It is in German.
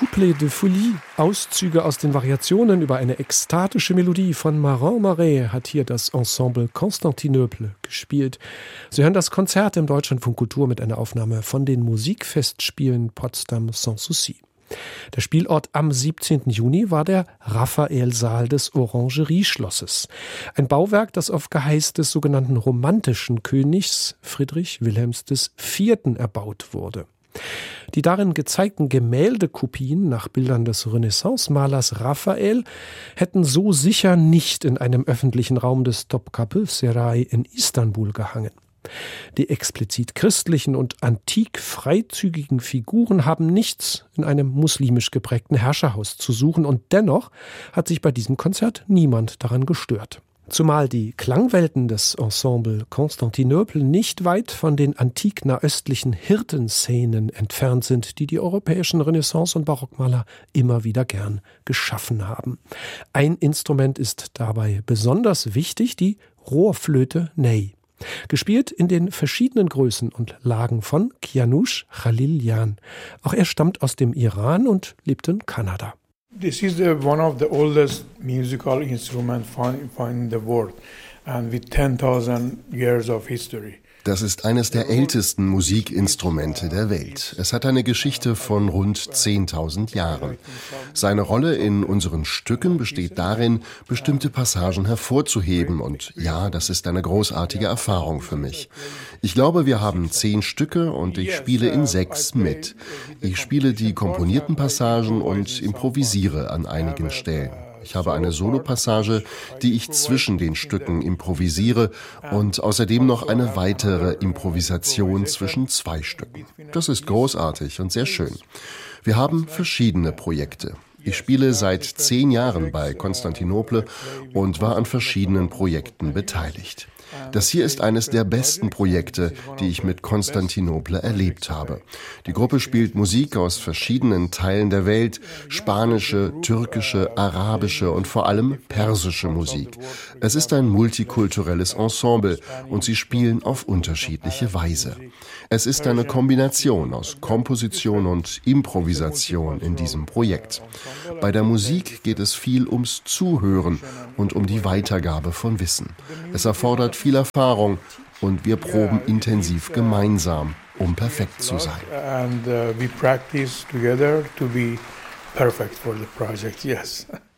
Couplet de Folie, Auszüge aus den Variationen über eine ekstatische Melodie von Marin Marais, hat hier das Ensemble Constantinople gespielt. Sie hören das Konzert im Deutschlandfunk Kultur mit einer Aufnahme von den Musikfestspielen Potsdam Sans Souci. Der Spielort am 17. Juni war der Raphael-Saal des Orangerieschlosses. Ein Bauwerk, das auf Geheiß des sogenannten romantischen Königs Friedrich Wilhelms IV. Erbaut wurde. Die darin gezeigten Gemäldekopien nach Bildern des Renaissance-Malers Raphael hätten so sicher nicht in einem öffentlichen Raum des Topkapı Saray in Istanbul gehangen. Die explizit christlichen und antik freizügigen Figuren haben nichts in einem muslimisch geprägten Herrscherhaus zu suchen und dennoch hat sich bei diesem Konzert niemand daran gestört. Zumal die Klangwelten des Ensemble Constantinople nicht weit von den antik-nahöstlichen Hirtenszenen entfernt sind, die die europäischen Renaissance- und Barockmaler immer wieder gern geschaffen haben. Ein Instrument ist dabei besonders wichtig, die Rohrflöte Ney. Gespielt in den verschiedenen Größen und Lagen von Kianush Khalilyan. Auch er stammt aus dem Iran und lebt in Kanada. This is one of the oldest musical instruments found in the world and with 10,000 years of history. Das ist eines der ältesten Musikinstrumente der Welt. Es hat eine Geschichte von rund 10.000 Jahren. Seine Rolle in unseren Stücken besteht darin, bestimmte Passagen hervorzuheben. Und ja, das ist eine großartige Erfahrung für mich. Ich glaube, wir haben 10 Stücke und ich spiele in 6 mit. Ich spiele die komponierten Passagen und improvisiere an einigen Stellen. Ich habe eine Solopassage, die ich zwischen den Stücken improvisiere und außerdem noch eine weitere Improvisation zwischen 2 Stücken. Das ist großartig und sehr schön. Wir haben verschiedene Projekte. Ich spiele seit 10 Jahren bei Constantinople und war an verschiedenen Projekten beteiligt. Das hier ist eines der besten Projekte, die ich mit Constantinople erlebt habe. Die Gruppe spielt Musik aus verschiedenen Teilen der Welt, spanische, türkische, arabische und vor allem persische Musik. Es ist ein multikulturelles Ensemble und sie spielen auf unterschiedliche Weise. Es ist eine Kombination aus Komposition und Improvisation in diesem Projekt. Bei der Musik geht es viel ums Zuhören und um die Weitergabe von Wissen. Es erfordert viel Erfahrung und wir proben intensiv gemeinsam, um perfekt zu sein. And we practice together to be perfect for the project, yes.